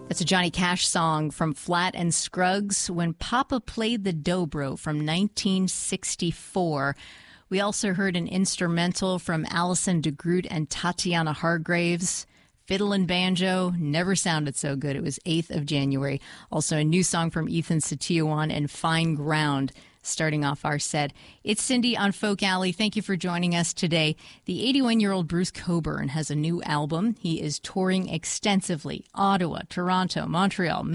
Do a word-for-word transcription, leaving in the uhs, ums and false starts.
That's a Johnny Cash song from Flat and Scruggs, When Papa Played the Dobro from nineteen sixty-four. We also heard an instrumental from Alison DeGroot and Tatiana Hargraves. Fiddle and Banjo never sounded so good. It was eighth of January. Also a new song from Ethan Satiawan and Fine Ground starting off our set. It's Cindy on Folk Alley. Thank you for joining us today. The eighty-one-year-old Bruce Cockburn has a new album. He is touring extensively. Ottawa, Toronto, Montreal,